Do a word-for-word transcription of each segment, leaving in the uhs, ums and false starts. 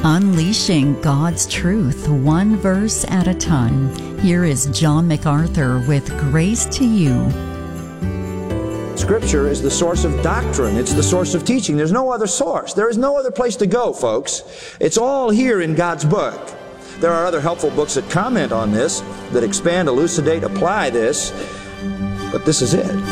Unleashing God's truth, one verse at a time. Here is John MacArthur with Grace to You. Scripture is the source of doctrine. It's the source of teaching. There's no other source. There is no other place to go, folks. It's all here in God's book. There are other helpful books that comment on this, that expand, elucidate, apply this, but this is it.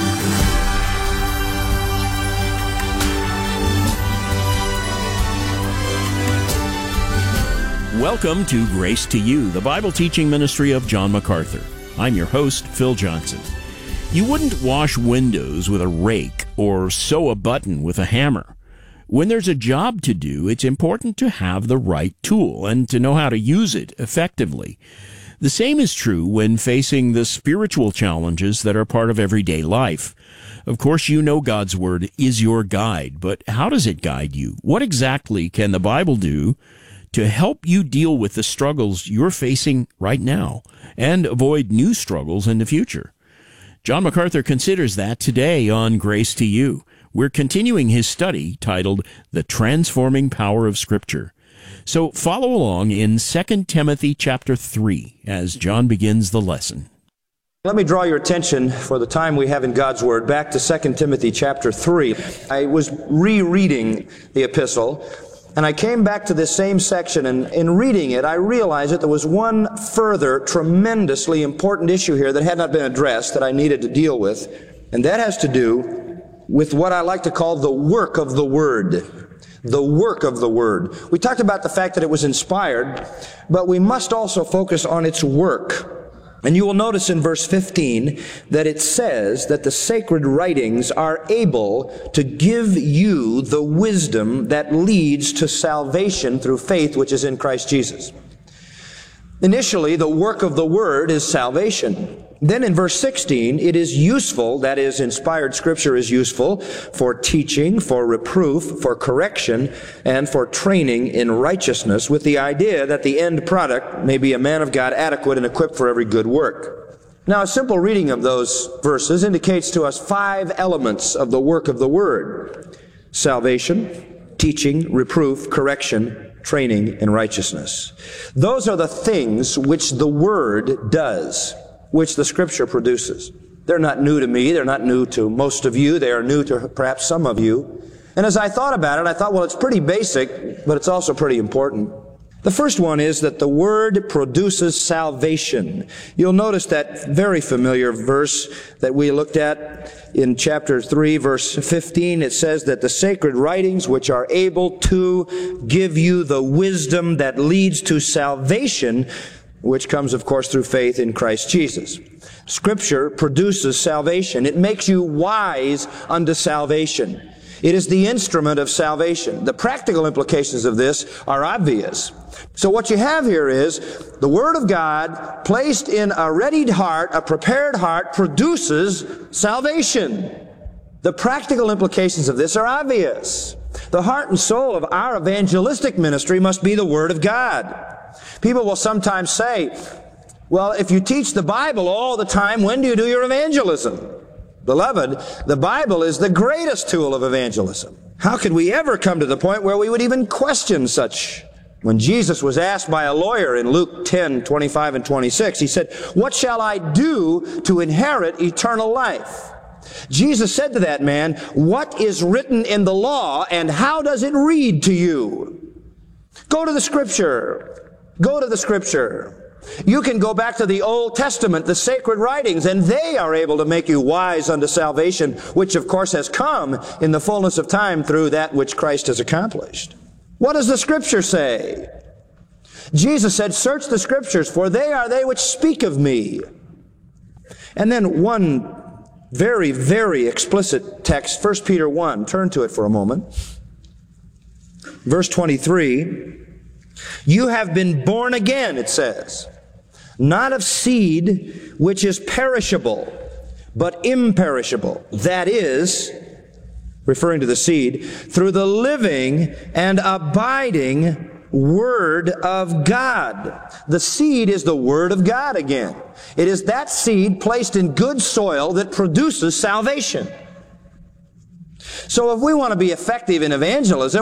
Welcome to Grace to You, the Bible teaching ministry of John MacArthur. I'm your host, Phil Johnson. You wouldn't wash windows with a rake or sew a button with a hammer. When there's a job to do, it's important to have the right tool and to know how to use it effectively. The same is true when facing the spiritual challenges that are part of everyday life. Of course, you know God's Word is your guide, but how does it guide you? What exactly can the Bible do to help you deal with the struggles you're facing right now and avoid new struggles in the future? John MacArthur considers that today on Grace to You. We're continuing his study titled The Transforming Power of Scripture. So follow along in Second Timothy chapter three as John begins the lesson. Let me draw your attention for the time we have in God's Word back to Second Timothy chapter three. I was rereading the epistle, and I came back to this same section, and in reading it, I realized that there was one further tremendously important issue here that had not been addressed that I needed to deal with, and that has to do with what I like to call the work of the Word. The work of the Word. We talked about the fact that it was inspired, but we must also focus on its work. And you will notice in verse fifteen that it says that the sacred writings are able to give you the wisdom that leads to salvation through faith which is in Christ Jesus. Initially, the work of the Word is salvation. Then in verse sixteen, it is useful, that is, inspired Scripture is useful for teaching, for reproof, for correction, and for training in righteousness, with the idea that the end product may be a man of God adequate and equipped for every good work. Now, a simple reading of those verses indicates to us five elements of the work of the Word: salvation, teaching, reproof, correction, training in righteousness. Those are the things which the Word does, which the Scripture produces. They're not new to me. They're not new to most of you. They are new to perhaps some of you. And as I thought about it, I thought, well, it's pretty basic, but it's also pretty important. The first one is that the Word produces salvation. You'll notice that very familiar verse that we looked at in chapter three, verse fifteen. It says that the sacred writings which are able to give you the wisdom that leads to salvation, which comes, of course, through faith in Christ Jesus. Scripture produces salvation. It makes you wise unto salvation. It is the instrument of salvation. The practical implications of this are obvious. So what you have here is the Word of God placed in a readied heart, a prepared heart, produces salvation. The practical implications of this are obvious. The heart and soul of our evangelistic ministry must be the Word of God. People will sometimes say, well, if you teach the Bible all the time, when do you do your evangelism? Beloved, the Bible is the greatest tool of evangelism. How could we ever come to the point where we would even question such? When Jesus was asked by a lawyer in Luke ten, twenty-five and twenty-six, he said, "What shall I do to inherit eternal life?" Jesus said to that man, "What is written in the law, and how does it read to you?" Go to the Scripture. Go to the Scripture. You can go back to the Old Testament, the sacred writings, and they are able to make you wise unto salvation, which of course has come in the fullness of time through that which Christ has accomplished. What does the Scripture say? Jesus said, "Search the Scriptures, for they are they which speak of me." And then one very, very explicit text, First Peter one. Turn to it for a moment. Verse twenty-three. You have been born again, it says, not of seed which is perishable, but imperishable. That is, referring to the seed, through the living and abiding Word of God. The seed is the Word of God again. It is that seed placed in good soil that produces salvation. So if we want to be effective in evangelism,